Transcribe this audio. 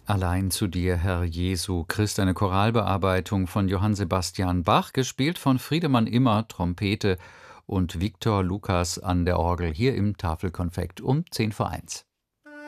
Allein zu dir, Herr Jesu Christ, eine Choralbearbeitung von Johann Sebastian Bach, gespielt von Friedemann Immer, Trompete und Viktor Lukas an der Orgel hier im Tafelkonfekt um 10 vor 1.